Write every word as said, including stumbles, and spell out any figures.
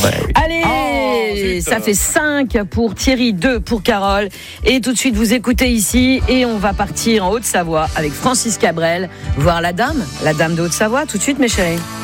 Ouais, oui. Allez, Oh, ça fait cinq pour Thierry, deux pour Carole. Et tout de suite, vous écoutez ici et on va partir en Haute-Savoie avec Francis Cabrel, voir la dame, la dame de Haute-Savoie. Tout de suite, mes chéris.